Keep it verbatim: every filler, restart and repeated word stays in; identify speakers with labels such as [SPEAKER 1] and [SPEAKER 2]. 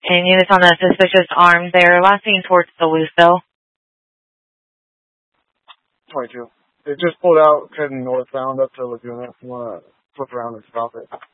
[SPEAKER 1] And units on a suspicious arm. They're last seen towards Duluthville.
[SPEAKER 2] twenty-two. They just pulled out, heading northbound up to Laguna. If you want to flip around and stop it.